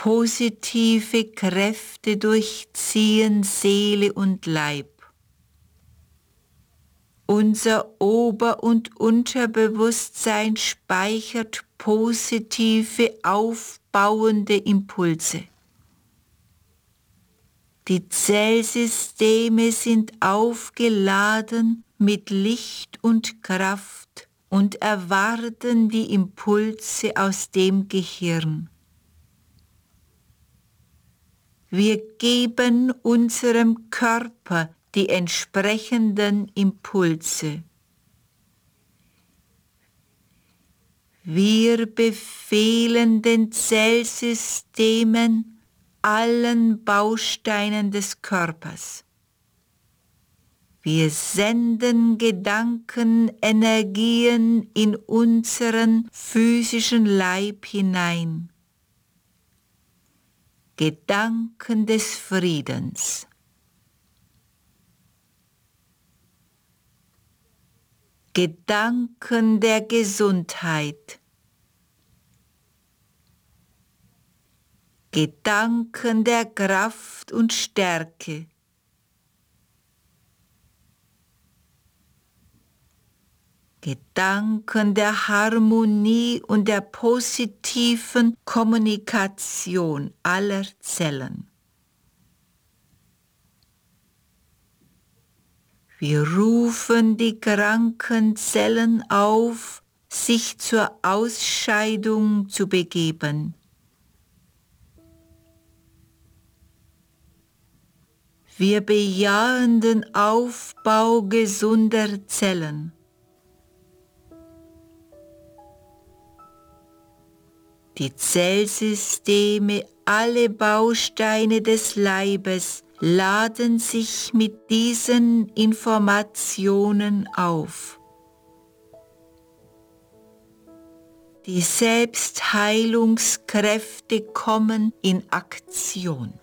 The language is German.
Positive Kräfte durchziehen Seele und Leib. Unser Ober- und Unterbewusstsein speichert positive, aufbauende Impulse. Die Zellsysteme sind aufgeladen mit Licht und Kraft und erwarten die Impulse aus dem Gehirn. Wir geben unserem Körper die entsprechenden Impulse. Wir befehlen den Zellsystemen, allen Bausteinen des Körpers. Wir senden Gedankenenergien in unseren physischen Leib hinein. Gedanken des Friedens. Gedanken der Gesundheit. Gedanken der Kraft und Stärke. Gedanken der Harmonie und der positiven Kommunikation aller Zellen. Wir rufen die kranken Zellen auf, sich zur Ausscheidung zu begeben. Wir bejahen den Aufbau gesunder Zellen. Die Zellsysteme, alle Bausteine des Leibes, laden sich mit diesen Informationen auf. Die Selbstheilungskräfte kommen in Aktion.